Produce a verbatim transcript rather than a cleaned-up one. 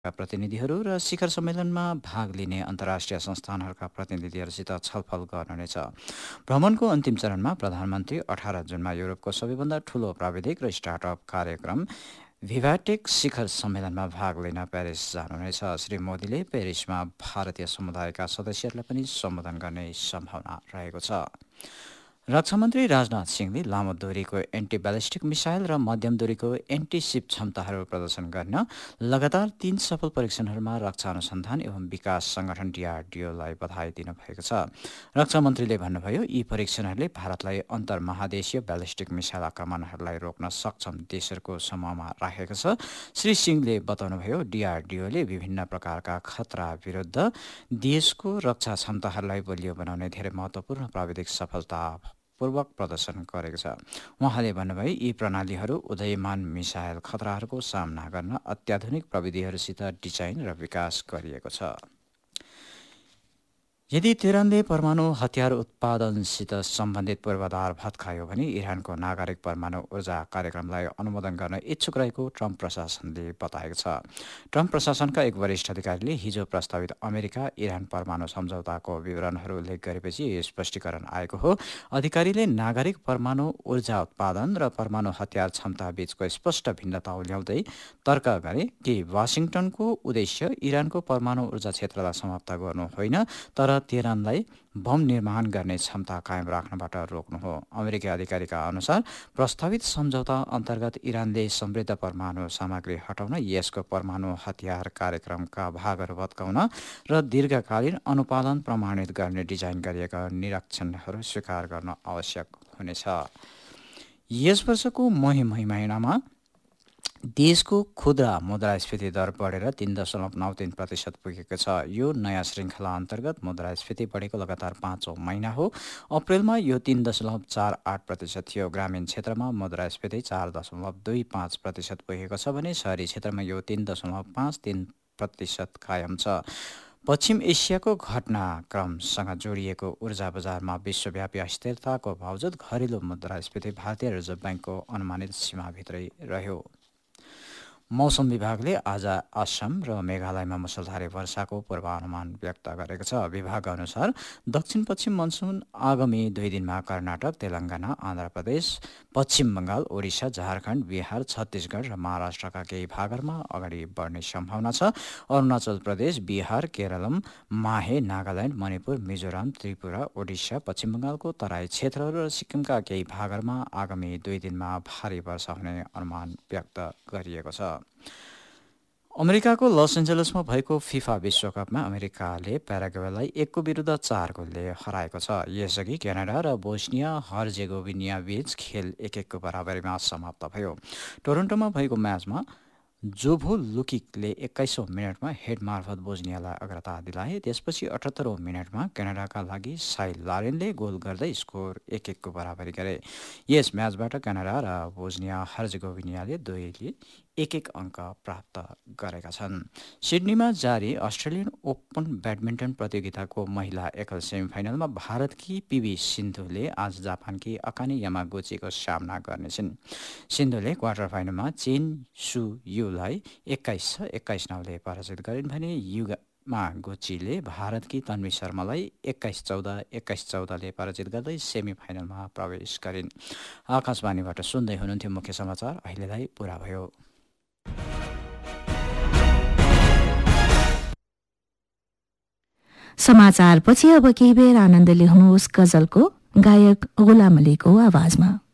प्रतिनिधिहरू र शिखर सम्मेलनमा भाग लिने अन्तर्राष्ट्रिय संस्थानहरूका प्रतिनिधिहरूसित छलफल गर्नुहुनेछ। भ्रमणको अन्तिम चरणमा प्रधानमन्त्री अठार जुनमा युरोपको सबैभन्दा ठूलो प्राविधिक र स्टार्टअप कार्यक्रम भिभाटेक शिखर सम्मेलनमा भाग लिन पेरिस जानुहुनेछ। श्री मोदीले पेरिसमा भारतीय समुदायका सदस्यहरूलाई पनि सम्बोधन गर्ने सम्भावना रहेको छ। रक्षामन्त्री राजनाथ सिंहले लामो दूरीको एन्टी ब्यालिस्टिक मिसाइल र मध्यम दूरीको एन्टी सिप क्षमताहरू प्रदर्शन गर्न लगातार तीन सफल परीक्षणहरूमा रक्षा अनुसन्धान एवं विकास संगठन डीआरडीओलाई बधाई दिनुभएको छ। रक्षामन्त्रीले भन्नुभयो, यी परीक्षणहरूले भारतलाई अन्तर्महादेशीय ब्यालिस्टिक मिसाइल आक्रमणहरूलाई रोक्न सक्षम देशहरूको समूहमा राखेको छ। श्री सिंहले बताउनुभयो, डीआरडीओले विभिन्न प्रकारका खतरा विरुद्ध देशको रक्षा क्षमताहरूलाई बलियो बनाउने धेरै महत्त्वपूर्ण प्राविधिक सफलता पूर्वक प्रदर्शन गरेको छ। उहाँले भन्नुभयो, यी प्रणालीहरू उदयमान मिसाइल खतराहरूको सामना गर्न अत्याधुनिक प्रविधिहरूसित डिजाइन र विकास गरिएको छ। यदि तेहरानले परमाणु हतियार उत्पादनसित सम्बन्धित पूर्वाधार भत्कायो भने इरानको नागरिक परमाणु ऊर्जा कार्यक्रमलाई अनुमोदन गर्न इच्छुक रहेको ट्रम्प प्रशासनले बताएको छ। ट्रम्प प्रशासनका एक वरिष्ठ अधिकारीले हिजो प्रस्तावित अमेरिका इरान परमाणु सम्झौताको विवरणहरू उल्लेख गरेपछि यो स्पष्टीकरण आएको हो। अधिकारीले नागरिक परमाणु ऊर्जा उत्पादन र परमाणु हतियार क्षमता बीचको स्पष्ट भिन्नता उल्याउँदै तर्क गरे कि वासिङटनको उद्देश्य इरानको परमाणु ऊर्जा क्षेत्रलाई समाप्त गर्नु होइन, तर तेहरानलाई बम निर्माण गर्ने क्षमता कायम राख्नबाट रोक्नु हो। अमेरिकी अधिकारीका अनुसार प्रस्तावित सम्झौता अन्तर्गत इरानले समृद्ध परमाणु सामग्री हटाउन, यसको परमाणु हतियार कार्यक्रमका भागहरू भत्काउन र दीर्घकालीन अनुपालन प्रमाणित गर्ने डिजाइन गरिएका निरीक्षणहरू स्वीकार गर्न आवश्यक हुनेछ। यस वर्षको मई महिनामा देशको खुद्रा मुद्रास्फीति दर बढेर तीन दशमलव नौ तीन प्रतिशत पुगेको छ। यो नयाँ श्रृङ्खला अन्तर्गत मुद्रास्फीति बढेको लगातार पाँचौँ महिना हो। अप्रेलमा यो तीन दशमलव चार आठ प्रतिशत थियो। ग्रामीण क्षेत्रमा मुद्रास्फीति चार दशमलव दुई पाँच प्रतिशत पुगेको छ भने शहरी क्षेत्रमा यो तीन दशमलव पाँच तीन प्रतिशत कायम छ। पश्चिम एसियाको घटनाक्रमसँग जोडिएको ऊर्जा बजारमा विश्वव्यापी अस्थिरताको बावजुद घरेलु मुद्रास्फीति भारतीय रिजर्भ ब्याङ्कको अनुमानित सीमाभित्रै रह्यो। मौसम विभागले आज असम र मेघालयमा मुसलधारे वर्षाको पूर्वानुमान व्यक्त गरेको छ। विभाग अनुसार दक्षिण पश्चिम मनसुन आगामी दुई दिनमा कर्नाटक, तेलङ्गाना, आन्ध्र प्रदेश, पश्चिम बङ्गाल, ओडिसा, झारखण्ड, बिहार, छत्तीसगढ र महाराष्ट्रका केही भागहरूमा अगाडि बढ्ने सम्भावना छ। अरुणाचल प्रदेश, बिहार, केरलम, माहे, नागाल्यान्ड, मणिपुर, मिजोराम, त्रिपुरा, ओडिसा, पश्चिम बङ्गालको तराई क्षेत्रहरू र सिक्किमका केही भागहरूमा आगामी दुई दिनमा भारी वर्षा हुने अनुमान व्यक्त गरिएको छ। अमेरिकाको लस एन्जलसमा भएको फिफा विश्वकपमा अमेरिकाले प्याराग्वेलाई एकको विरुद्ध चार गोलले हराएको छ। यसअघि क्यानाडा र बोस्निया हर्जेगोभिना बीच खेल एक एकको बराबरीमा समाप्त भयो। टोरन्टोमा भएको म्याचमा जोभो लुकिकले एक्काइसौँ मिनटमा हेड मार्फत बोस्नियालाई अग्रता दिलाए। त्यसपछि अठहत्तरौँ मिनटमा क्यानाडाका लागि साई लारेनले गोल गर्दै स्कोर एक एकको बराबरी गरे। यस म्याचबाट क्यानाडा र बोस्निया हर्जेगोभिनाले दुवैले एक एक अङ्क प्राप्त गरेका छन्। सिडनीमा जारी अस्ट्रेलियन ओपन ब्याडमिन्टन प्रतियोगिताको महिला एकल सेमिफाइनलमा भारतकी पीवी सिन्धुले आज जापानकी अकाने यामागुचीको सामना गर्नेछिन्। सिन्धुले क्वार्टर फाइनलमा चेन सु युलाई एक्काइस छ एक्काइस नौले पराजित गरिन् भने युमा गुचीले भारतकी तन्वी शर्मालाई एक्काइस चौध एक्काइस चौधले पराजित गर्दै सेमिफाइनलमा प्रवेश गरिन्। आकाशवाणीबाट सुन्दै हुनुहुन्थ्यो मुख्य समाचार अहिलेलाई पुरा भयो। समाचार पछि अब केही बेर आनन्द लिनुहोस् गजलको गायक गुलाम अलीको आवाजमा।